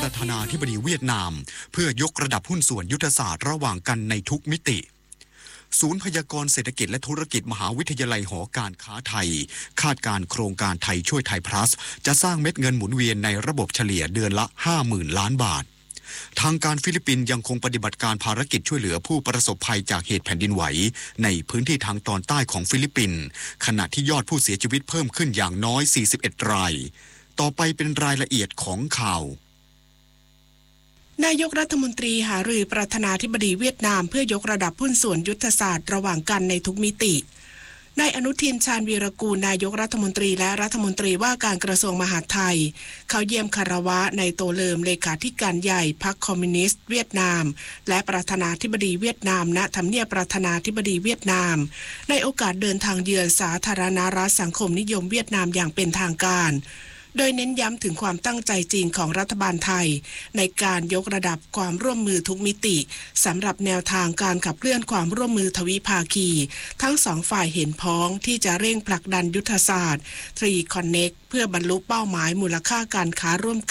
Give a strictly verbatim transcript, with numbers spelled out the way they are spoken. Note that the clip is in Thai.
ประธานาธิบดีเวียดนามเพื่อยกระดับหุ้นส่วนยุทธศาสตร์ระหว่างกันในทุกมิติศูนย์พยากรณ์เศรษฐกิจและธุรกิจมหาวิทยาลัยหอการค้าไทยคาดการโครงการไทยช่วยไทยพลัสจะสร้างเม็ดเงินหมุนเวียนในระบบเฉลี่ยเดือนละ ห้าหมื่น ล้านบาททางการฟิลิปปินส์ยังคงปฏิบัติการภารกิจช่วยเหลือผู้ประสบภัยจากเหตุแผ่นดินไหวในพื้นที่ทางตอนใต้ของฟิลิปปินส์ขณะที่ยอดผู้เสียชีวิตเพิ่มขึ้นอย่างน้อยสี่สิบเอ็ดรายต่อไปเป็นรายละเอียดของข่าวนายกรัฐมนตรีหารือประธานาธิบดีเวียดนามเพื่อยกระดับหุ้นส่วนยุทธศาสตร์ระหว่างกันในทุกมิตินายอนุทินชาญวีรกูลนายกรัฐมนตรีและรัฐมนตรีว่าการกระทรวงมหาดไทยเข้าเยี่ยมคารวะในโตเลิมเลขาธิการใหญ่พรรคคอมมิวนิสต์เวียดนามและประธานาธิบดีเวียดนามณทำเนียบประธานาธิบดีเวียดนามในโอกาสเดินทางเยือนสาธารณรัฐสังคมนิยมเวียดนามอย่างเป็นทางการโดยเน้นย้ำถึงความตั้งใจจริงของรัฐบาลไทยในการยกระดับความร่วมมือทุกมิติสำหรับแนวทางการขับเคลื่อนความร่วมมือทวิภาคีทั้งสองฝ่ายเห็นพ้องที่จะเร่งผลักดันยุทธศาสตร์ ทรี คอนเน็กต์ เพื่อบรรลุเป้าหมายมูลค่าการค้าร่วม